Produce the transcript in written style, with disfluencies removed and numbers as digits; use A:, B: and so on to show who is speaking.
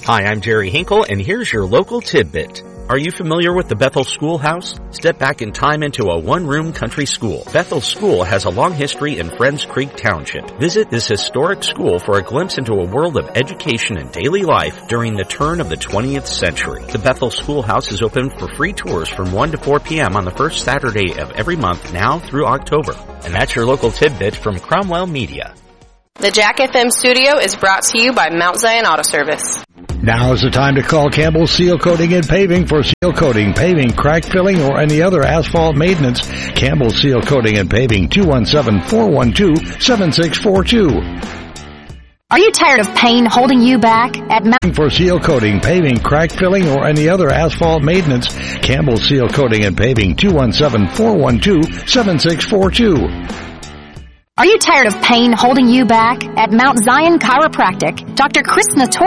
A: Hi, I'm Jerry Hinkle, and here's your local tidbit. Are you familiar with the Bethel Schoolhouse? Step back in time into a one-room country school. Bethel School has a long history in Friends Creek Township. Visit this historic school for a glimpse into a world of education and daily life during the turn of the 20th century. The Bethel Schoolhouse is open for free tours from 1 to 4 p.m. on the first Saturday of every month now through October. And that's your local tidbit from Cromwell Media.
B: The Jack FM studio is brought to you by Mount Zion Auto Service.
C: Now is the time to call Campbell Seal Coating and Paving for seal coating, paving, crack filling, or any other asphalt maintenance. Campbell Seal Coating and Paving, 217-412-7642.
D: Are you tired of pain holding you back? At
C: For seal coating, paving, crack filling, or any other asphalt maintenance, Campbell Seal Coating and Paving, 217-412-7642.
D: Are you tired of pain holding you back? At Mount Zion Chiropractic, Dr. Chris Nator